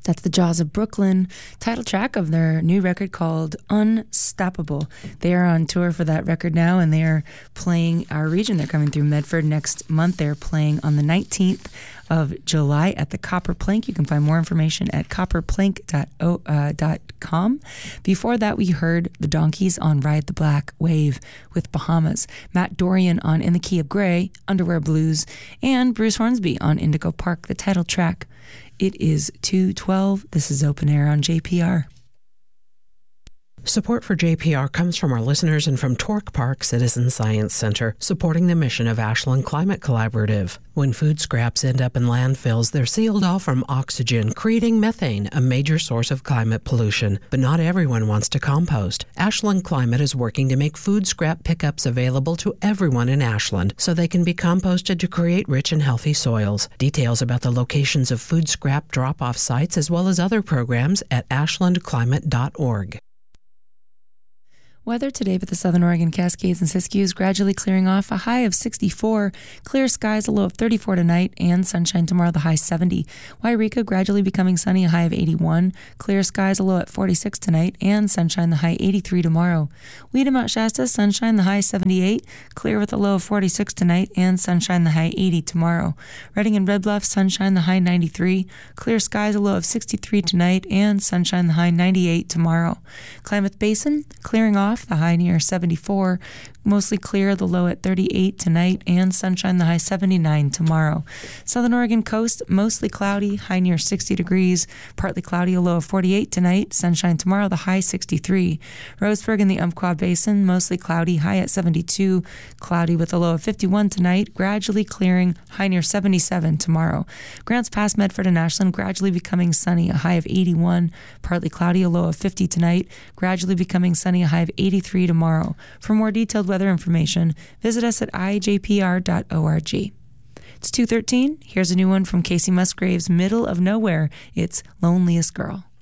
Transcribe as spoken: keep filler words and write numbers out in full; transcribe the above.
That's the Jaws of Brooklyn, title track of their new record called Unstoppable. They are on tour for that record now, and they are playing our region. They're coming through Medford next month. They're playing on the nineteenth of July at the Copper Plank. You can find more information at copper plank dot com. Before that, we heard the Donkeys on Ride the Black Wave with Bahamas, Matt Dorian on In the Key of Grey, Underwear Blues, and Bruce Hornsby on Indigo Park, the title track. It is two twelve. This is Open Air on J P R. Support for J P R comes from our listeners and from Torque Park Citizen Science Center, supporting the mission of Ashland Climate Collaborative. When food scraps end up in landfills, they're sealed off from oxygen, creating methane, a major source of climate pollution. But not everyone wants to compost. Ashland Climate is working to make food scrap pickups available to everyone in Ashland so they can be composted to create rich and healthy soils. Details about the locations of food scrap drop-off sites as well as other programs at ashland climate dot org. Weather today with the Southern Oregon Cascades and Siskiyous gradually clearing off, a high of sixty-four. Clear skies, a low of thirty-four tonight, and sunshine tomorrow, the high seventy. Wairika gradually becoming sunny, a high of eighty-one. Clear skies, a low at forty-six tonight, and sunshine, the high eighty-three tomorrow. Weeda, Mount Shasta, sunshine, the high seventy-eight. Clear with a low of forty-six tonight, and sunshine, the high eighty tomorrow. Redding and Red Bluff, sunshine, the high ninety-three. Clear skies, a low of sixty-three tonight, and sunshine, the high ninety-eight tomorrow. Klamath Basin, clearing off, the high near seventy-four. Mostly clear, the low at thirty-eight tonight, and sunshine, the high seventy-nine tomorrow. Southern Oregon coast, mostly cloudy, high near sixty degrees. Partly cloudy, a low of forty-eight tonight, sunshine tomorrow, the high sixty-three. Roseburg in the Umpqua Basin, mostly cloudy, high at seventy-two. Cloudy with a low of fifty-one tonight, gradually clearing, high near seventy-seven tomorrow. Grants Pass, Medford, and Ashland gradually becoming sunny, a high of eighty-one. Partly cloudy, a low of fifty tonight, gradually becoming sunny, a high of eighty-three tomorrow. For more detailed weather information, visit us at i j p r dot org. It's two thirteen. Here's a new one from Casey Musgraves, Middle of Nowhere. It's Loneliest Girl.